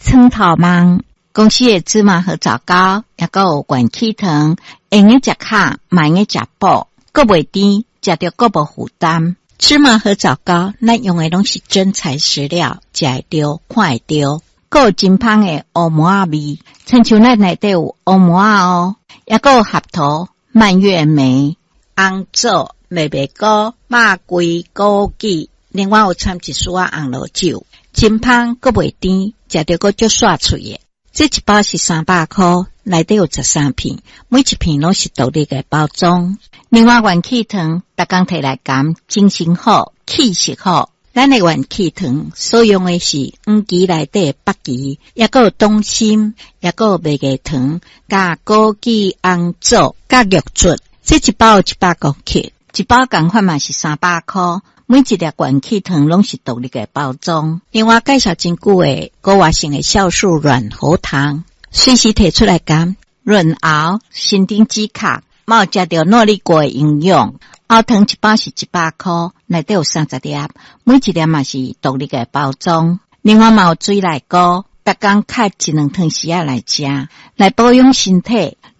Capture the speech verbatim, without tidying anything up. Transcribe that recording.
床头梦，公司的芝麻和枣糕，也个有元气糖，用个食卡，买个食补，个袂甜，食着个无负担。芝麻和枣糕，咱用的拢是真材实料，食会着，看会着。个有真香的乌麻味，亲像咱内底有乌麻哦，也个有合桃、蔓越莓、红枣、麦麦糕、肉桂、枸杞，另外有掺一丝仔红萝酒，真香个袂甜，食着个足爽脆的。这一包是三百块，内底有十三片，每一片拢是独立的包装。另外元气糖，逐工摕来含，精神好，气色好。咱的元气糖所用的是黄芪内底的北芪，也个有冬参，也个有麦芽糖，加枸杞、红枣，加玉竹。这一包有一百公克，一包共款嘛是三百块。每一粒元气糖拢是独立的包装。另外介绍真久的高活性的酵素软喉糖，随时摕出来含，润喉、神经止咳，冇食到努力过的营养。喉糖一包是一百块，内底有三十粒，每一粒嘛是独立的包装。另外嘛有水奶糕，逐工开一两汤匙仔来食，来保养身体。